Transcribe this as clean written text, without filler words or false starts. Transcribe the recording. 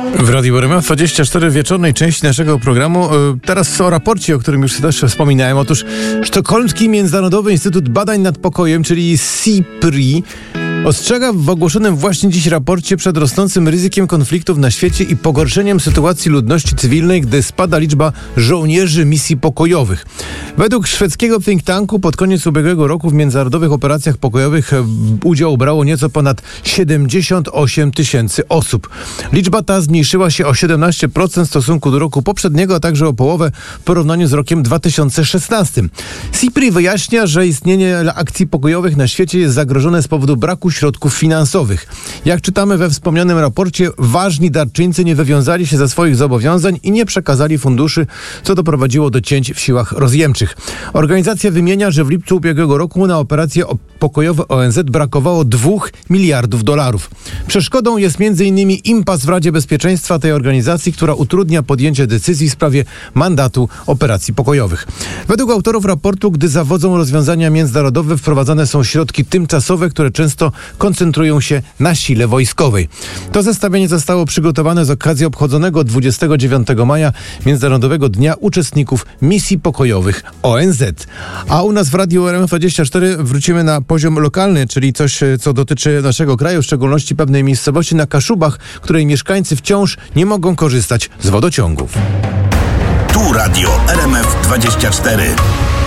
W Radiu RMF 24 wieczornej części naszego programu. Teraz o raporcie, o którym już też wspominałem. Otóż Sztokholmski Międzynarodowy Instytut Badań nad Pokojem, czyli SIPRI, ostrzega w ogłoszonym właśnie dziś raporcie przed rosnącym ryzykiem konfliktów na świecie i pogorszeniem sytuacji ludności cywilnej, gdy spada liczba żołnierzy misji pokojowych. Według szwedzkiego think tanku pod koniec ubiegłego roku w międzynarodowych operacjach pokojowych udział brało nieco ponad 78 tysięcy osób. Liczba ta zmniejszyła się o 17% w stosunku do roku poprzedniego, a także o połowę w porównaniu z rokiem 2016. SIPRI wyjaśnia, że istnienie akcji pokojowych na świecie jest zagrożone z powodu braku środków finansowych. Jak czytamy we wspomnianym raporcie, ważni darczyńcy nie wywiązali się ze swoich zobowiązań i nie przekazali funduszy, co doprowadziło do cięć w siłach rozjemczych. Organizacja wymienia, że w lipcu ubiegłego roku na operacje pokojowe ONZ brakowało $2 miliardów. Przeszkodą jest m.in. impas w Radzie Bezpieczeństwa tej organizacji, która utrudnia podjęcie decyzji w sprawie mandatu operacji pokojowych. Według autorów raportu, gdy zawodzą rozwiązania międzynarodowe, wprowadzane są środki tymczasowe, które często koncentrują się na sile wojskowej. To zestawienie zostało przygotowane z okazji obchodzonego 29 maja Międzynarodowego Dnia Uczestników Misji Pokojowych ONZ. A u nas w Radiu RMF24 wrócimy na poziom lokalny, czyli coś, co dotyczy naszego kraju, w szczególności pewnej miejscowości na Kaszubach, której mieszkańcy wciąż nie mogą korzystać z wodociągów. Tu Radio RMF24.